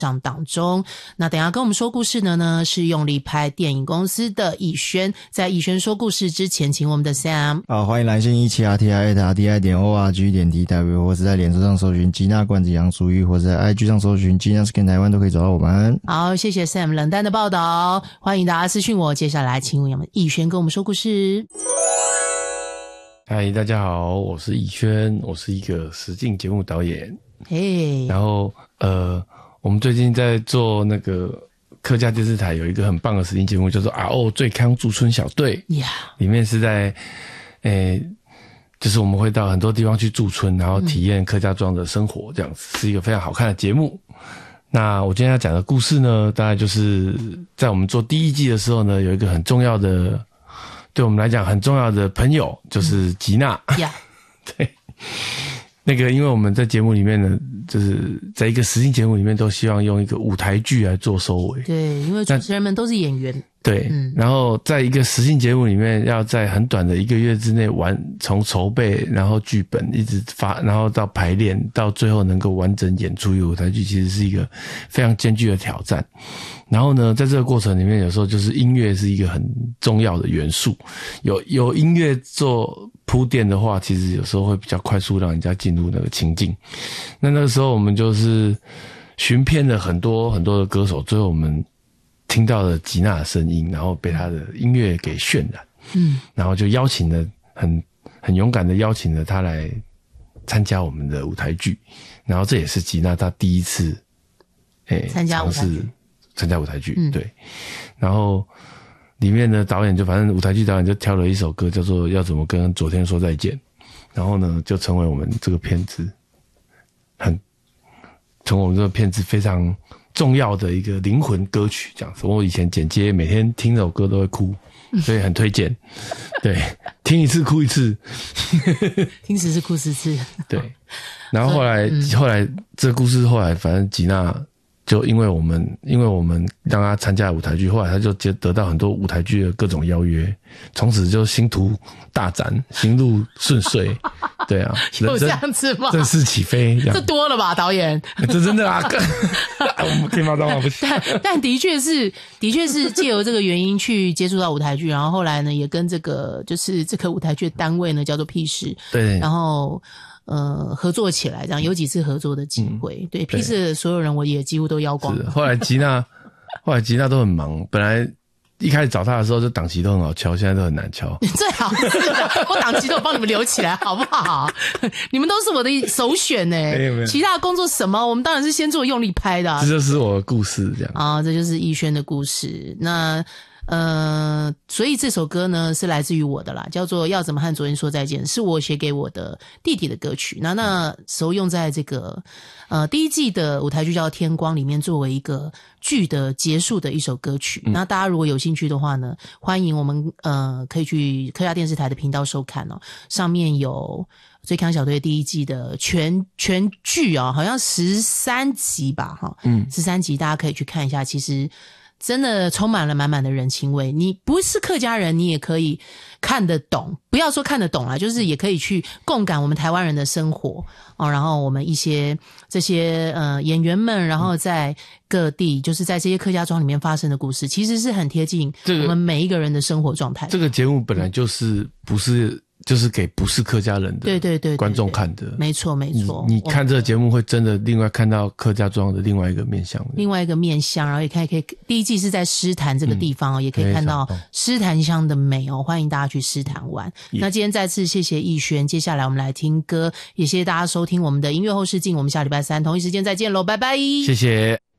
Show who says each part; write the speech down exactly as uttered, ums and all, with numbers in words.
Speaker 1: 上当中。那等一下跟我们说故事的呢是用力拍电影公司的逸轩。在逸轩说故事之前，请我们的 Sam
Speaker 2: 好，欢迎来信一七 R T I R T I 点 O R G 点 T W， 或是在脸书上搜寻吉娜罐子杨淑玉，或者在 I G 上搜寻吉娜 Skin 台湾，都可以找到我们。
Speaker 1: 好，谢谢 Sam 冷淡的报道，欢迎大家私讯我。接下来请我们逸轩跟我们说故事。
Speaker 3: 嗨，大家好，我是逸轩，我是一个实境节目导演。
Speaker 1: 嘿、hey ，
Speaker 3: 然后呃，我们最近在做那个客家电视台有一个很棒的实境节目，叫做 R O 最康驻村小队。
Speaker 1: 呀、yeah ，
Speaker 3: 里面是在诶，就是我们会到很多地方去驻村，然后体验客家庄的生活，这样子是一个非常好看的节目。那我今天要讲的故事呢，大概就是在我们做第一季的时候呢，有一个很重要的。对我们来讲很重要的朋友就是吉娜。
Speaker 1: Yeah.
Speaker 3: 对，那个因为我们在节目里面呢，就是在一个实境节目里面都希望用一个舞台剧来做收尾。
Speaker 1: 对，因为主持人们都是演员。
Speaker 3: 对、嗯，然后在一个实境节目里面，要在很短的一个月之内完，从筹备，然后剧本一直发，然后到排练，到最后能够完整演出一个舞台剧，其实是一个非常艰巨的挑战。然后呢，在这个过程里面，有时候就是音乐是一个很重要的元素，有有音乐做铺垫的话，其实有时候会比较快速让人家进入那个情境。那那个时候我们就是寻遍了很多很多的歌手，最后我们听到了吉娜的声音，然后被她的音乐给渲染，嗯，然后就邀请了很很勇敢的邀请了她来参加我们的舞台剧，然后这也是吉娜她第一次诶
Speaker 1: 参加舞台剧，
Speaker 3: 参加舞台剧，
Speaker 1: 嗯，
Speaker 3: 对，然后里面的导演就反正舞台剧导演就挑了一首歌叫做要怎么跟昨天说再见，然后呢就成为我们这个片子很成为我们这个片子非常重要的一个灵魂歌曲，这样子。我以前剪接每天听这首歌都会哭，所以很推荐。对，听一次哭一次，
Speaker 1: 听十次哭十次。
Speaker 3: 对，然后后来、嗯、后来这个故事后来反正吉娜就因为我们因为我们让他参加舞台剧，后来他就接得到很多舞台剧的各种邀约，从此就星途大展，行路顺遂。对啊，
Speaker 1: 有这样子吗？
Speaker 3: 正式起飞，这,
Speaker 1: 这多了吧，导演？
Speaker 3: 这真的啊，我们可以骂脏话不行。
Speaker 1: 但但的确是，的确是借由这个原因去接触到舞台剧，然后后来呢，也跟这个就是这个舞台剧的单位呢叫做屁事，
Speaker 3: 对，
Speaker 1: 然后呃合作起来，这样有几次合作的机会。嗯、对，屁事的所有人我也几乎都邀光了。
Speaker 3: 后来吉娜，后来吉娜都很忙，本来。一开始找他的时候，就档期都很好敲，现在都很难敲。
Speaker 1: 最好是的，我档期都帮你们留起来，好不好？你们都是我的首选呢、欸。没有没有，其他的工作什么，我们当然是先做用力拍的、啊。
Speaker 3: 这就是我的故事，这样
Speaker 1: 啊，这就是逸轩的故事。那呃，所以这首歌呢是来自于我的啦，叫做《要怎么和昨天说再见》，是我写给我的弟弟的歌曲。那那时候用在这个呃第一季的舞台剧叫《天光》里面，作为一个剧的结束的一首歌曲。嗯、那大家如果有兴趣的话呢，欢迎我们呃可以去客家电视台的频道收看哦，上面有最康小队第一季的全全剧啊、哦，好像十三集吧，哈，嗯，十三集大家可以去看一下，其实。真的充满了满满的人情味，你不是客家人你也可以看得懂，不要说看得懂啦，就是也可以去共感我们台湾人的生活哦。然后我们一些这些呃演员们，然后在各地就是在这些客家庄里面发生的故事，其实是很贴近我们每一个人的生活状态、
Speaker 3: 这个。这个节目本来就是不是就是给不是客家人的
Speaker 1: 对对对
Speaker 3: 观众看的，
Speaker 1: 没错没错。
Speaker 3: 你, 你看这个节目会真的另外看到客家庄的另外一个面向，
Speaker 1: 另外一个面向，然后也可以可以第一季是在诗坛这个地方哦、嗯，也可以看到诗坛乡的美哦，欢迎大家去诗坛玩。那今天再次谢谢逸轩，接下来我们来听歌，也谢谢大家收听我们的音乐后视镜，我们下礼拜三同一时间再见喽，拜拜，
Speaker 3: 谢谢。